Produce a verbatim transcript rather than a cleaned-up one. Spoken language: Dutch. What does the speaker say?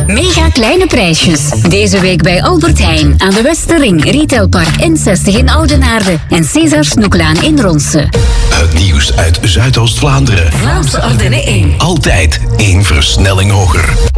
Mega kleine prijsjes. Deze week bij Albert Heijn aan de Westerring, Retailpark N zestig in Oudenaarde en César Snoeklaan in Ronse. Het nieuws uit Zuidoost-Vlaanderen. Vlaamse Ardennen één. Altijd één versnelling hoger.